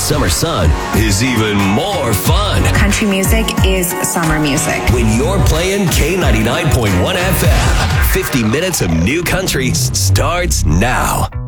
summer sun is even more fun. Country music is summer music. When you're playing K99.1 FM, 50 minutes of new country starts now.